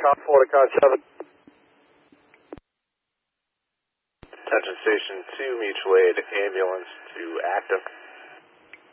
Con 4 to Con 7. Attention Station 2, mutual aid ambulance to active.